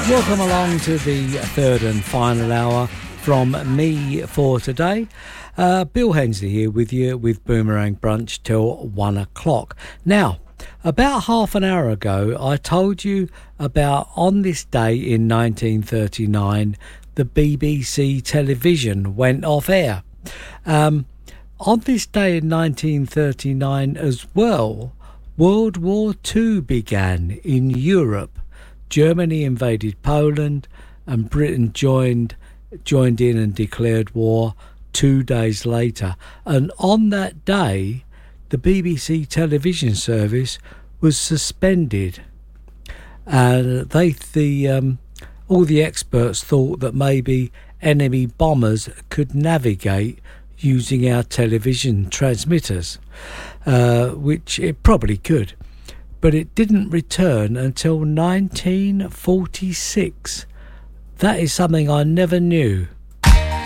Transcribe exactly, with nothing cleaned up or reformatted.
Welcome along to the third and final hour from me for today. Uh, Bill Hensley here with you with Boomerang Brunch till one o'clock. Now, about half an hour ago, I told you about on this day in nineteen thirty-nine, the B B C television went off air. Um, on this day in nineteen thirty-nine as well, World War Two began in Europe. Germany invaded Poland and Britain joined joined in and declared war two days later. And on that day, the B B C television service was suspended. Uh, they, the um, all the experts thought that maybe enemy bombers could navigate using our television transmitters, uh, which it probably could. But it didn't return until nineteen forty-six. That is something I never knew.